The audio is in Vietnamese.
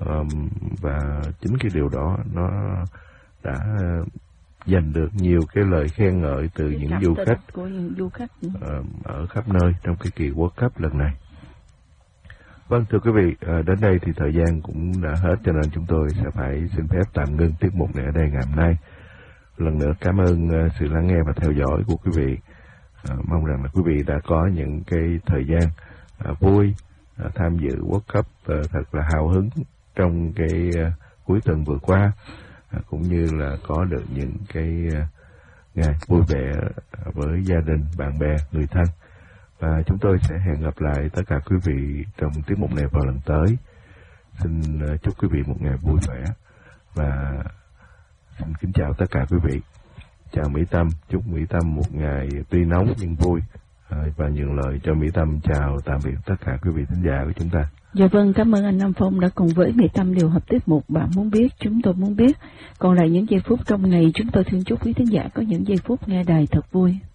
Và chính cái điều đó nó đã giành được nhiều cái lời khen ngợi từ những du khách ở khắp nơi trong cái kỳ World Cup lần này. Vâng, thưa quý vị, đến đây thì thời gian cũng đã hết, cho nên chúng tôi sẽ phải xin phép tạm ngưng tiết mục này ở đây ngày hôm nay. Lần nữa cảm ơn sự lắng nghe và theo dõi của quý vị. Mong rằng là quý vị đã có những cái thời gian vui tham dự World Cup thật là hào hứng trong cái cuối tuần vừa qua, cũng như là có được những cái ngày vui vẻ với gia đình, bạn bè, người thân. Và chúng tôi sẽ hẹn gặp lại tất cả quý vị trong tiết mục này vào lần tới. Xin chúc quý vị một ngày vui vẻ và xin kính chào tất cả quý vị. Chào Mỹ Tâm, chúc Mỹ Tâm một ngày tuy nóng nhưng vui, và nhường lời cho Mỹ Tâm chào tạm biệt tất cả quý vị thính giả của chúng ta. Dạ vâng, cảm ơn anh Nam Phong đã cùng với Mỹ Tâm điều hợp tiết mục Bạn Muốn Biết, Chúng Tôi Muốn Biết. Còn lại những giây phút trong ngày, chúng tôi thương chúc quý thính giả có những giây phút nghe đài thật vui.